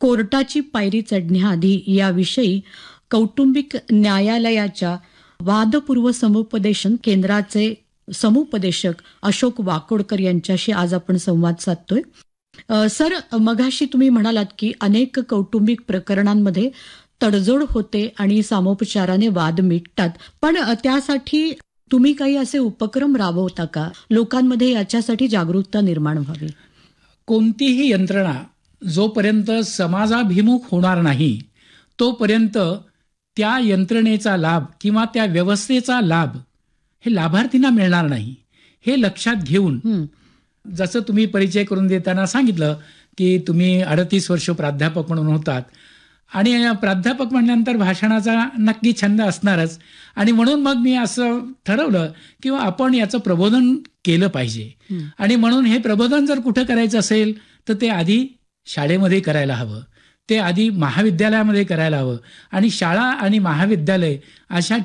कोर्टाची पायरी चढण्याआधी याविषयी कौटुंबिक न्यायालयाच्या वादपूर्व समुपदेशन केंद्राचे समुपदेशक अशोक वाकोडकर यांच्याशी आज आपण संवाद साधतोय. सर, मगाशी तुम्ही म्हणालात की अनेक कौटुंबिक प्रकरणांमध्ये तडजोड होते आणि सामोपचाराने वाद मिटतात, पण त्यासाठी तुम्ही काही असे उपक्रम राबवता का, लोकांमध्ये याच्यासाठी जागरूकता निर्माण व्हावी? कोणतीही यंत्रणा जोपर्यंत समाजाभिमुख होणार नाही तोपर्यंत त्या यंत्रणेचा लाभ किंवा त्या व्यवस्थेचा लाभ हे लाभार्थींना मिळणार नाही, हे लक्षात घेऊन जसं तुम्ही परिचय करून देताना सांगितलं की तुम्ही 38 वर्ष प्राध्यापक म्हणून होतात आणि प्राध्यापक म्हणल्यानंतर भाषणाचा नक्की छंद असणारच, आणि म्हणून मग मी असं ठरवलं की आपण याचं प्रबोधन केलं पाहिजे. आणि म्हणून हे प्रबोधन जर कुठं करायचं असेल तर ते आधी शाळेमध्ये करायला हवं, ते आधी महाविद्यालयामध्ये करायला हवं. आणि शाळा आणि महाविद्यालय अशा